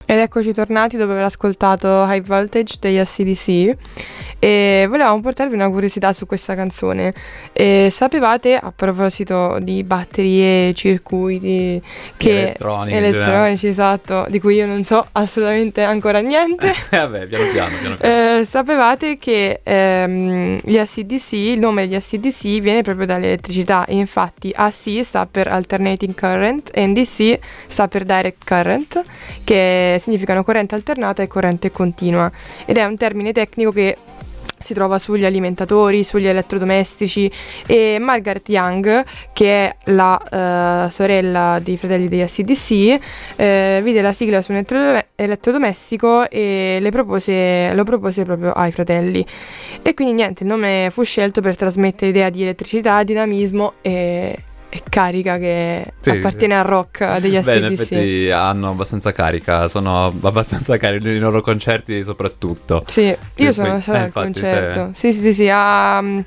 Ed eccoci tornati dopo aver ascoltato High Voltage degli AC/DC e volevamo portarvi una curiosità su questa canzone. Sapevate, a proposito di batterie, circuiti, che elettronici, esatto, di cui io non so assolutamente ancora niente. Vabbè, piano. Sapevate che gli AC/DC, il nome degli AC/DC viene proprio dall'elettricità, e infatti AC sta per Alternating Current e DC sta per Direct Current, che significano corrente alternata e corrente continua, ed è un termine tecnico che si trova sugli alimentatori, sugli elettrodomestici, e Margaret Young, che è la sorella dei fratelli degli AC/DC, vide la sigla su un elettrodomestico e lo propose proprio ai fratelli, e quindi niente, il nome fu scelto per trasmettere l'idea di elettricità, dinamismo e carica che appartiene al rock degli AC/DC. Beh, in effetti hanno abbastanza carica, sono abbastanza carichi nei loro concerti soprattutto. Sì, io sono stata al concerto. Sì, non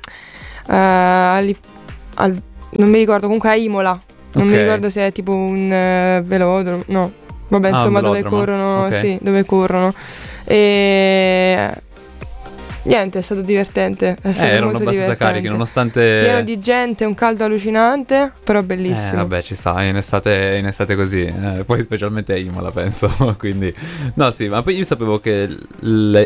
mi ricordo, comunque a Imola. Non mi ricordo se è tipo un velodromo, no. Vabbè, insomma, dove corrono, sì, dove corrono. E niente, è stato divertente. Erano abbastanza carichi, nonostante pieno di gente, un caldo allucinante, però bellissimo. Vabbè, ci sta, in estate così, poi specialmente a Imola, penso. Quindi no, sì, ma poi io sapevo che gli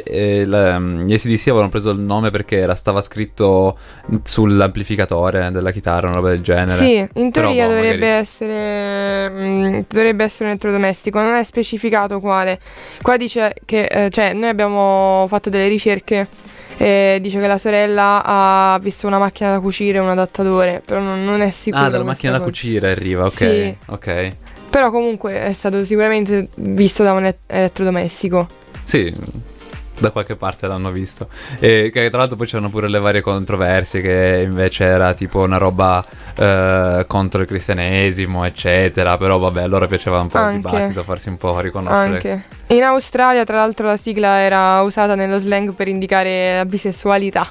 AC/DC avevano preso il nome perché stava scritto sull'amplificatore della chitarra, una roba del genere. Sì, in teoria dovrebbe essere un elettrodomestico, non è specificato quale. Qua dice che noi abbiamo fatto delle ricerche. Dice che la sorella ha visto una macchina da cucire e un adattatore, però non è sicuro. Ah, dalla macchina da cucire arriva, ok. Sì. Ok. Però comunque è stato sicuramente visto da un elettrodomestico. Sì, da qualche parte l'hanno visto. E che tra l'altro poi c'erano pure le varie controversie, che invece era tipo una roba contro il cristianesimo, eccetera. Però vabbè, a loro piaceva un po' il dibattito, farsi un po' riconoscere. Anche in Australia, tra l'altro, la sigla era usata nello slang per indicare la bisessualità,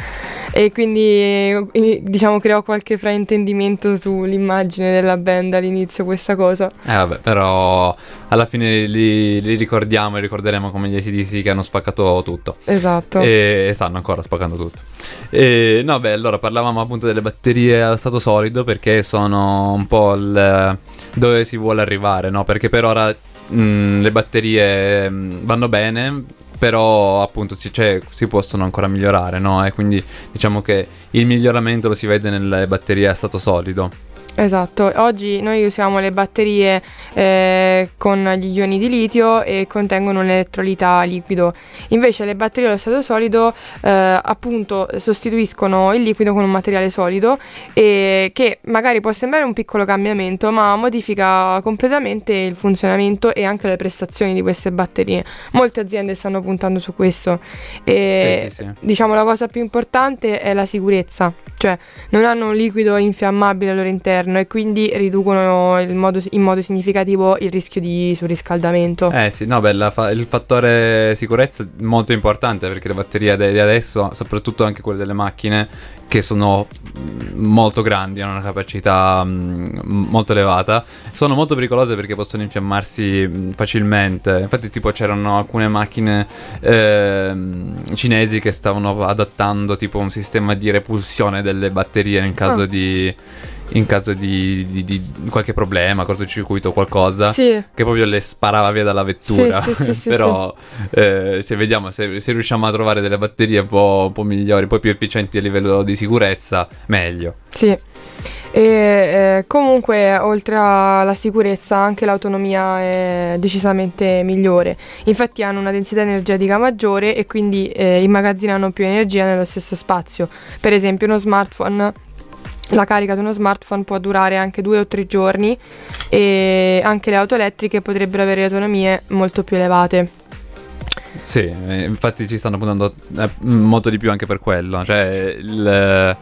e quindi diciamo creò qualche fraintendimento sull'immagine della band all'inizio, questa cosa. Vabbè, però alla fine li ricordiamo e ricorderemo come gli AC/DC che hanno spaccato tutto. Esatto. E stanno ancora spaccando tutto. No, beh, allora parlavamo appunto delle batterie a stato solido, perché sono un po' dove si vuole arrivare, no? Perché per ora le batterie vanno bene, però appunto si possono ancora migliorare, no? E quindi diciamo che il miglioramento lo si vede nelle batterie a stato solido. Esatto, oggi noi usiamo le batterie con gli ioni di litio e contengono un elettrolita liquido. Invece le batterie allo stato solido appunto sostituiscono il liquido con un materiale solido, che magari può sembrare un piccolo cambiamento, ma modifica completamente il funzionamento e anche le prestazioni di queste batterie. Molte aziende stanno puntando su questo e sì. Diciamo la cosa più importante è la sicurezza, cioè non hanno un liquido infiammabile al loro interno e quindi riducono in modo significativo il rischio di surriscaldamento. Sì, no, beh, il fattore sicurezza è molto importante, perché le batterie di adesso, soprattutto anche quelle delle macchine, che sono molto grandi, hanno una capacità molto elevata, sono molto pericolose perché possono infiammarsi facilmente. Infatti tipo c'erano alcune macchine cinesi che stavano adattando tipo un sistema di repulsione delle batterie in caso di qualche problema, cortocircuito o qualcosa, che proprio le sparava via dalla vettura. Però se vediamo, se riusciamo a trovare delle batterie un po' migliori, un po' più efficienti a livello di sicurezza, meglio. Sì. E comunque, oltre alla sicurezza, anche l'autonomia è decisamente migliore. Infatti hanno una densità energetica maggiore e quindi immagazzinano più energia nello stesso spazio. Per esempio la carica di uno smartphone può durare anche 2 o 3 giorni, e anche le auto elettriche potrebbero avere autonomie molto più elevate. Sì, infatti ci stanno puntando molto di più anche per quello. Cioè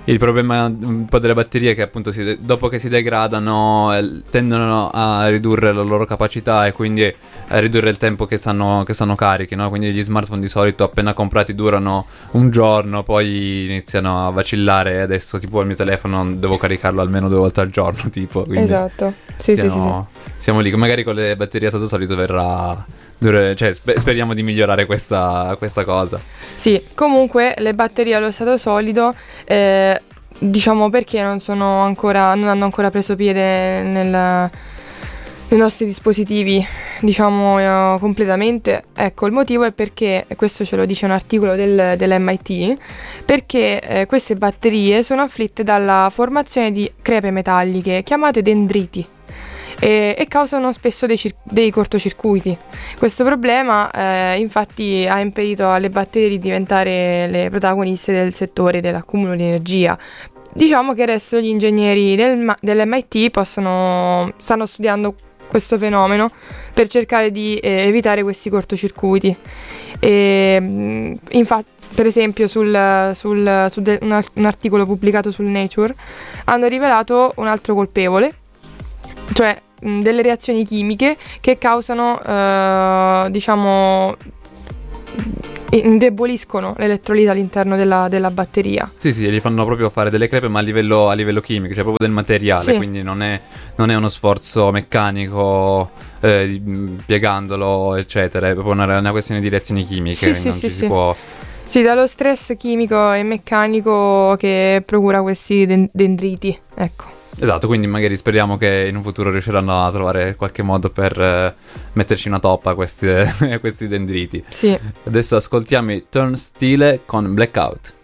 Il problema un po' delle batterie è che appunto dopo che si degradano tendono a ridurre la loro capacità e quindi a ridurre il tempo che stanno carichi, no? Quindi gli smartphone di solito appena comprati durano un giorno, poi iniziano a vacillare. Adesso tipo il mio telefono devo caricarlo almeno 2 volte al giorno, tipo. Quindi esatto, sì. Siamo lì, magari con le batterie a stato solido verrà... Cioè, speriamo di migliorare questa cosa. Sì, comunque le batterie allo stato solido, diciamo perché non hanno ancora preso piede nei nostri dispositivi, diciamo completamente. Ecco, il motivo è perché, e questo ce lo dice un articolo dell'MIT, perché queste batterie sono afflitte dalla formazione di crepe metalliche chiamate dendriti. E causano spesso dei cortocircuiti. Questo problema infatti ha impedito alle batterie di diventare le protagoniste del settore dell'accumulo di energia. Diciamo che adesso gli ingegneri dell'MIT stanno studiando questo fenomeno per cercare di evitare questi cortocircuiti. Infatti, per esempio un articolo pubblicato sul Nature hanno rivelato un altro colpevole, cioè delle reazioni chimiche che causano, diciamo, indeboliscono l'elettrolite all'interno della batteria. Sì, gli fanno proprio fare delle crepe, ma a livello chimico, cioè proprio del materiale, sì. Quindi non è uno sforzo meccanico piegandolo, eccetera, è proprio una questione di reazioni chimiche, si può... Sì, dallo stress chimico e meccanico che procura questi dendriti, ecco. Esatto, quindi magari speriamo che in un futuro riusciranno a trovare qualche modo per metterci una toppa a questi dendriti. Sì. Adesso ascoltiamo i Turnstile con Blackout.